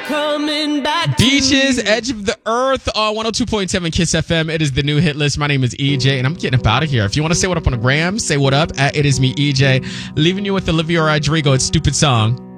coming back. Beaches, Edge of the Earth on 102.7 Kiss FM. It is the new hit list. My name is EJ, and I'm getting up out of here. If you want to say what up on the gram, say what up at It Is Me EJ. Leaving you with Olivia Rodrigo. It's Stupid Song.